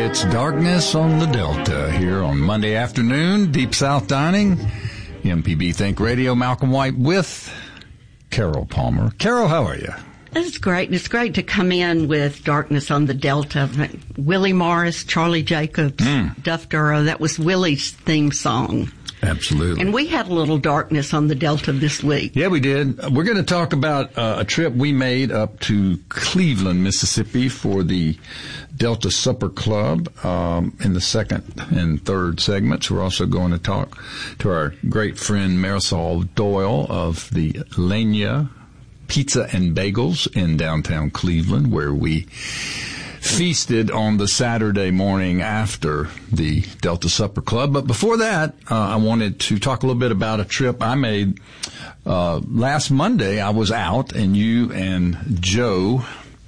It's Darkness on the Delta here on Monday afternoon, Deep South Dining, MPB Think Radio, Malcolm White with Carol Palmer. Carol, how are you? It's great. It's great to come in with Darkness on the Delta. Willie Morris, Charlie Jacobs, Duff Duro. That was Willie's theme song. Absolutely. And we had a little darkness on the Delta this week. Yeah, we did. We're going to talk about a trip we made up to Cleveland, Mississippi for the Delta Supper Club in the second and third segments. We're also going to talk to our great friend Marisol Doyle of the Lenya Pizza and Bagels in downtown Cleveland, where we feasted on the Saturday morning after the Delta Supper Club. But before that, I wanted to talk a little bit about a trip I made last Monday. I was out, and you and Joe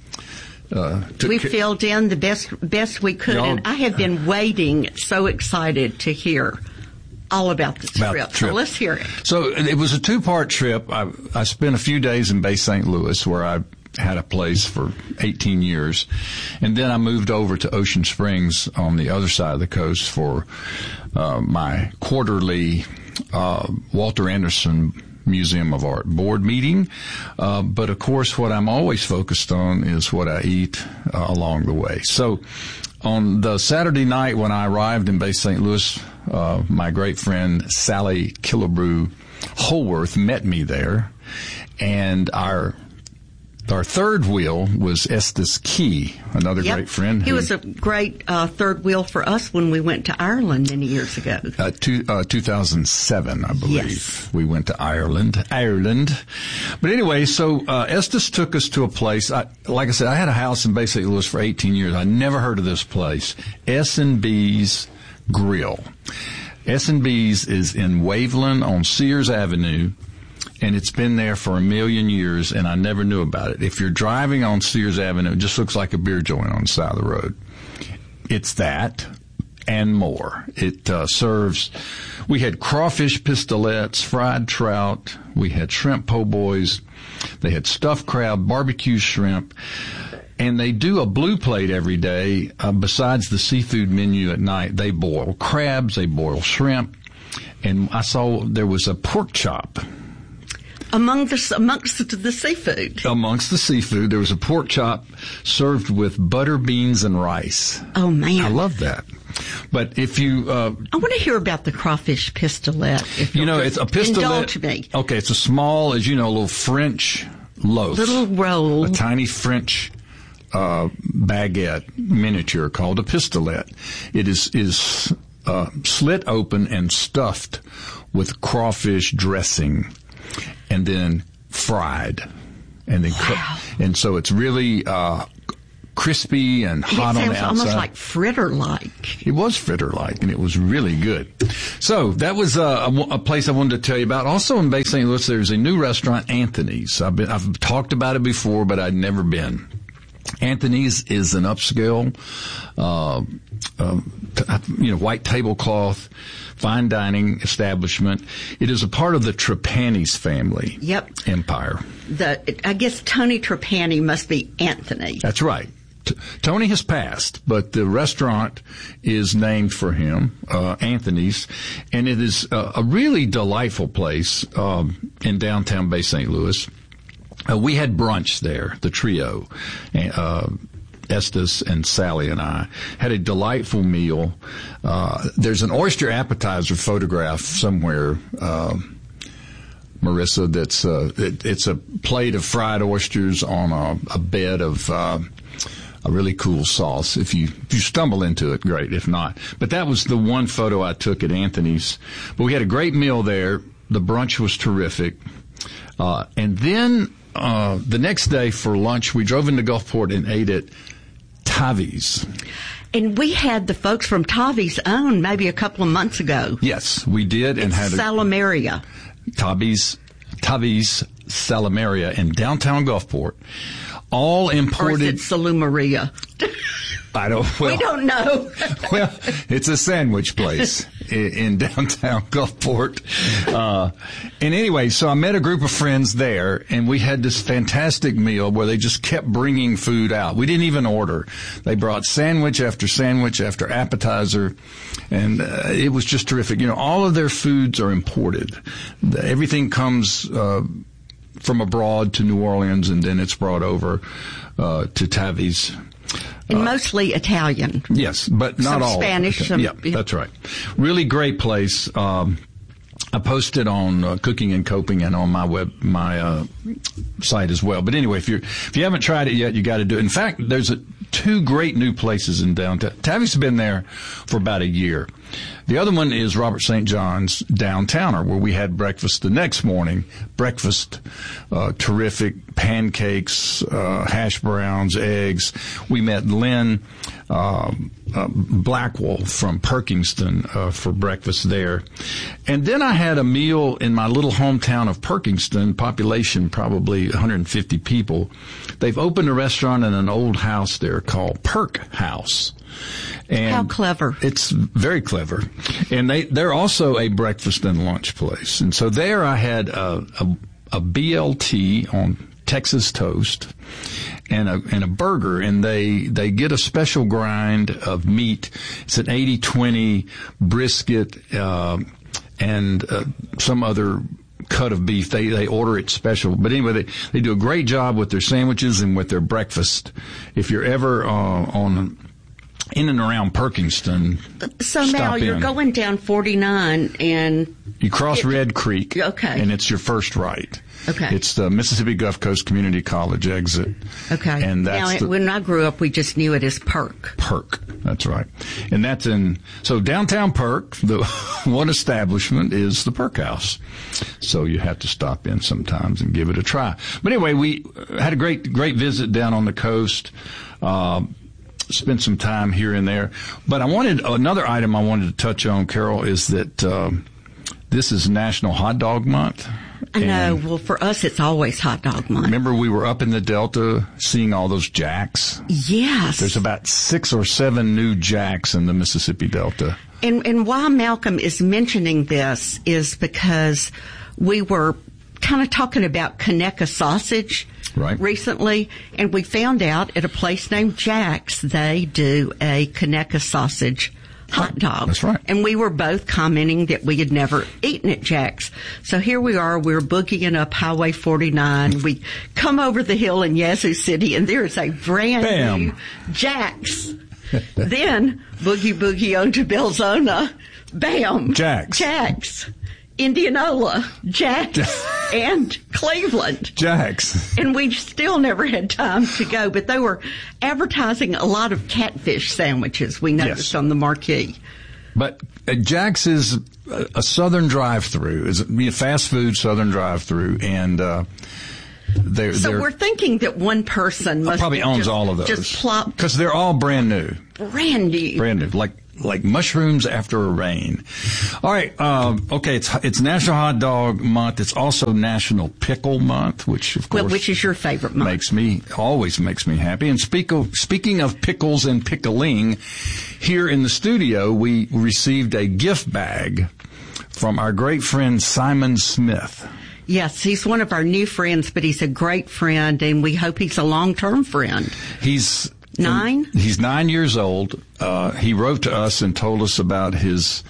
we filled in the best we could, and I have been waiting, so excited to hear all about the trip. So let's hear it. So it was a two-part trip. I spent a few days in Bay St. Louis, where I had a place for 18 years. And then I moved over to Ocean Springs on the other side of the coast for my quarterly Walter Anderson Museum of Art board meeting. But, of course, what I'm always focused on is what I eat along the way. So on the Saturday night when I arrived in Bay St. Louis, my great friend Sally Killebrew Holworth met me there. And our third wheel was Estes Key, another great friend. He was a great third wheel for us when we went to Ireland many years ago. 2007, I believe. Yes. We went to Ireland. But anyway, so Estes took us to a place. Like I said, I had a house in Bay St. Louis for 18 years. I never heard of this place, S&B's Grill. S&B's is in Waveland on Sears Avenue. And it's been there for a million years, and I never knew about it. If you're driving on Sears Avenue, it just looks like a beer joint on the side of the road. It's that and more. It serves, we had crawfish pistolets, fried trout, we had shrimp po' boys, they had stuffed crab, barbecue shrimp, and they do a blue plate every day. Besides the seafood menu at night, they boil crabs, they boil shrimp, and I saw there was a pork chop. Amongst the seafood. Amongst the seafood, there was a pork chop served with butter, beans, and rice. Oh, man. I love that. But if you... I want to hear about the crawfish pistolet. It's a pistolet. Indulge me. Okay, it's a small, as you know, little French loaf. Little roll. A tiny French baguette miniature called a pistolet. It is slit open and stuffed with crawfish dressing, and then fried, and then cooked. And so it's really crispy and hot on the outside. It sounds almost like fritter-like. It was fritter-like, and it was really good. So that was a place I wanted to tell you about. Also in Bay St. Louis, there's a new restaurant, Anthony's. I've talked about it before, but I'd never been. Anthony's is an upscale, white tablecloth, fine dining establishment. It is a part of the Trapani's family empire. I guess Tony Trapani must be Anthony. That's right. Tony has passed, but the restaurant is named for him, Anthony's, and it is a really delightful place in downtown Bay St. Louis. We had brunch there, the trio. Estes and Sally and I had a delightful meal. There's an oyster appetizer photograph somewhere, Marissa, that's it's a plate of fried oysters on a bed of a really cool sauce. If you stumble into it, great. If not. But that was the one photo I took at Anthony's. But we had a great meal there. The brunch was terrific. And then the next day for lunch, we drove into Gulfport and ate at Tavi's. And we had the folks from Tavi's on maybe a couple of months ago. Yes, we did. And had Salamaria. Tavi's Salamaria in downtown Gulfport. All imported. Or is it Salumaria? We don't know. Well, it's a sandwich place. in downtown Gulfport. And anyway, so I met a group of friends there, and we had this fantastic meal where they just kept bringing food out. We didn't even order. They brought sandwich after sandwich after appetizer, and it was just terrific. All of their foods are imported. Everything comes from abroad to New Orleans, and then it's brought over to Tavis. And mostly Italian. Yes, but not all. Spanish. Yeah, that's right. Really great place. I posted on Cooking and Coping and on my site as well. But anyway, if you haven't tried it yet, you got to do it. In fact, there's two great new places in downtown. Tavi's been there for about a year. The other one is Robert St. John's Downtowner, where we had breakfast the next morning. Breakfast, terrific, pancakes, hash browns, eggs. We met Lynn Blackwell from Perkingston for breakfast there. And then I had a meal in my little hometown of Perkingston, population probably 150 people. They've opened a restaurant in an old house there called Perk House. And how clever. It's very clever. And they're also a breakfast and lunch place. And so there I had a BLT on Texas toast and a burger, and they get a special grind of meat. It's an 80-20 brisket and some other cut of beef. They order it special. But anyway, they do a great job with their sandwiches and with their breakfast. If you're ever in and around Perkingston, so now you're going down 49 and you cross Red Creek. Okay. And it's your first right. Okay. It's the Mississippi Gulf Coast Community College exit. Okay. And that's when I grew up, we just knew it as Perk. Perk. That's right. And that's so downtown Perk, the one establishment is the Perk House. So you have to stop in sometimes and give it a try. But anyway, we had a great visit down on the coast. Spent some time here and there. But another item I wanted to touch on, Carol, is that this is National Hot Dog Month. I know. Well, for us, it's always Hot Dog Month. Remember, we were up in the Delta seeing all those jacks? Yes. There's about 6 or 7 new jacks in the Mississippi Delta. And why Malcolm is mentioning this is because we were kind of talking about Conecuh sausage recently, and we found out at a place named Jack's they do a Conecuh sausage hot dog. That's right. And we were both commenting that we had never eaten at Jack's. So here we are, we're boogieing up Highway 49. We come over the hill in Yazoo City, and there is a brand new Jack's. Then boogie on to Belzona. Bam. Jack's. Indianola, Jack's, and Cleveland. Jack's. And we still never had time to go, but they were advertising a lot of catfish sandwiches we noticed on the marquee. But Jack's is a southern drive-through. It's a fast food southern drive-through, and so we're thinking that one person must probably owns all of those. Just plop. Because they're all brand new. Brand new. Like mushrooms after a rain. All right. Okay. It's National Hot Dog Month. It's also National Pickle Month, which of course, which is your favorite month? Always makes me happy. And speaking of pickles and pickling, here in the studio, we received a gift bag from our great friend Simon Smith. Yes, he's one of our new friends, but he's a great friend, and we hope he's a long-term friend. He's 9? He's 9 years old. He wrote to us and told us about his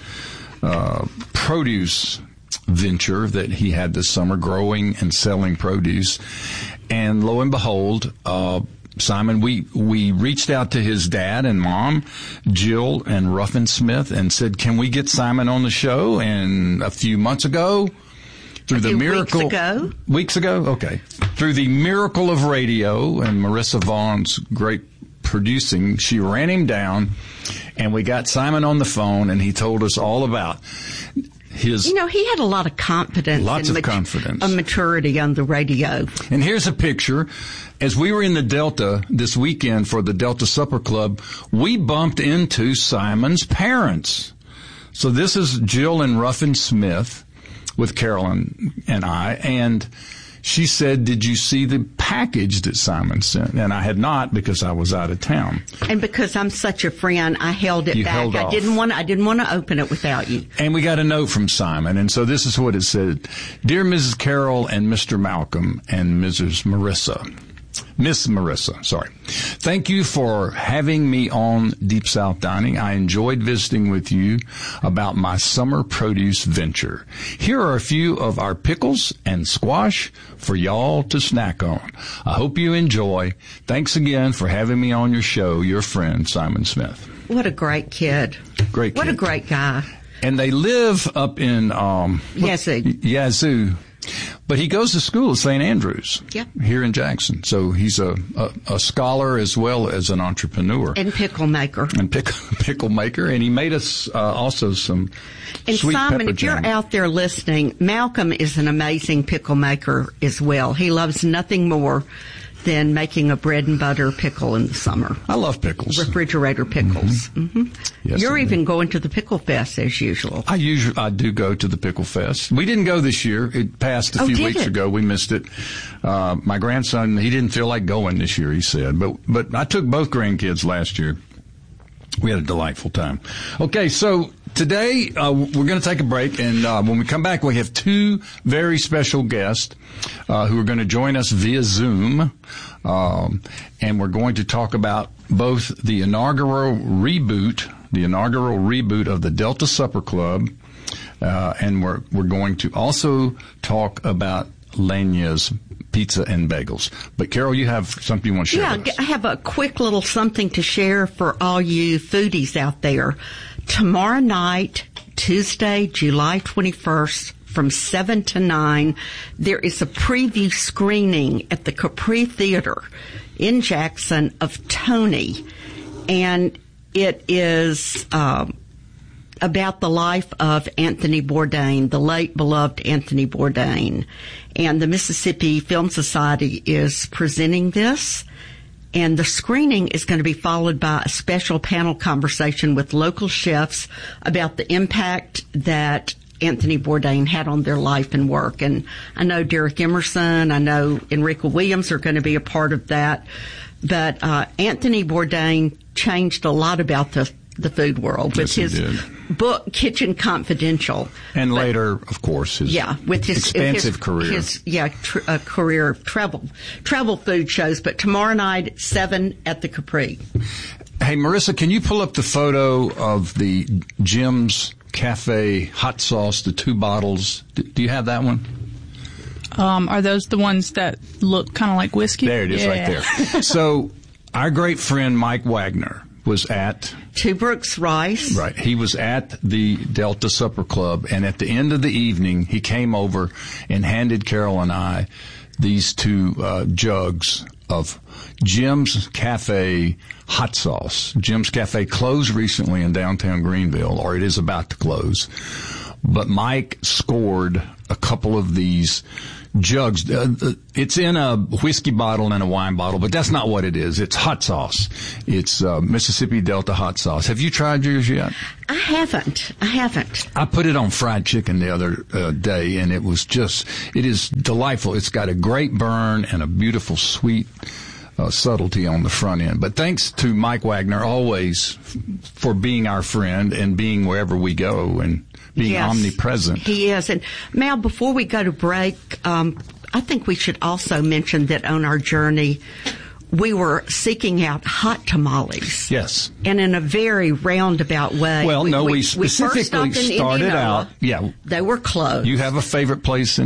produce venture that he had this summer, growing and selling produce. And lo and behold, Simon, we reached out to his dad and mom, Jill and Ruffin Smith, and said, can we get Simon on the show? And a few months ago, through the miracle, weeks ago, okay, through the miracle of radio and Marissa Vaughn's great producing, she ran him down, and we got Simon on the phone, and he told us all about his. He had a lot of confidence, confidence, maturity on the radio. And here's a picture. As we were in the Delta this weekend for the Delta Supper Club, we bumped into Simon's parents. So this is Jill and Ruffin Smith with Carolyn and I, and she said, "Did you see the package that Simon sent?" And I had not, because I was out of town. And because I'm such a friend, I held it back. Held off. I didn't want to open it without you. And we got a note from Simon, and so this is what it said: "Dear Mrs. Carol and Mr. Malcolm and Mrs. Marissa." Miss Marissa, sorry. "Thank you for having me on Deep South Dining. I enjoyed visiting with you about my summer produce venture. Here are a few of our pickles and squash for y'all to snack on. I hope you enjoy. Thanks again for having me on your show. Your friend, Simon Smith." What a great kid. Great kid. What a great guy. And they live up in Yazoo. But he goes to school at St. Andrews here in Jackson. So he's a scholar as well as an entrepreneur. And pickle maker. And pickle maker. And he made us also some sweet Simon, pepper if you're jam. out there listening, Malcolm is an amazing pickle maker as well. He loves nothing more than making a bread and butter pickle in the summer. I love pickles. Refrigerator pickles. Mm-hmm. Yes, you're even going to the Pickle Fest as usual. I do go to the Pickle Fest. We didn't go this year. It passed a few weeks ago. We missed it. My grandson, he didn't feel like going this year, he said. But I took both grandkids last year. We had a delightful time. Okay, so today we're going to take a break, and when we come back, we have two very special guests who are going to join us via Zoom, and we're going to talk about both the inaugural reboot of the Delta Supper Club, and we're going to also talk about Lenya's Pizza and Bagels. But Carol, you have something you want to share with us. I have a quick little something to share for all you foodies out there. Tomorrow night, Tuesday, July 21st, from 7 to 9, there is a preview screening at the Capri Theater in Jackson of Tony. And it is about the life of Anthony Bourdain, the late beloved Anthony Bourdain. And the Mississippi Film Society is presenting this. And the screening is going to be followed by a special panel conversation with local chefs about the impact that Anthony Bourdain had on their life and work. And I know Derek Emerson, I know Enrica Williams are going to be a part of that. But Anthony Bourdain changed a lot about the food world with his book Kitchen Confidential, and later, of course, his expansive career. Career travel food shows. But tomorrow night at 7 at the Capri. Hey, Marissa, can you pull up the photo of the Jim's Cafe hot sauce, the 2 bottles? Do you have that one? Are those the ones that look kind of like whiskey? There it is, right there. So, our great friend Mike Wagner was at Two Brooks Rice. Right. He was at the Delta Supper Club, and at the end of the evening, he came over and handed Carol and I these 2 jugs of Jim's Cafe hot sauce. Jim's Cafe closed recently in downtown Greenville, or it is about to close. But Mike scored a couple of these jugs. It's in a whiskey bottle and a wine bottle, but that's not what it is. It's hot sauce. It's Mississippi Delta hot sauce. Have you tried yours yet? I haven't. I put it on fried chicken the other day, and it is delightful. It's got a great burn and a beautiful sweet subtlety on the front end. But thanks to Mike Wagner always for being our friend and being wherever we go and being omnipresent. He is. And Mal, before we go to break, I think we should also mention that on our journey, we were seeking out hot tamales. Yes. And in a very roundabout way. Well, we specifically started out. They were closed. You have a favorite place in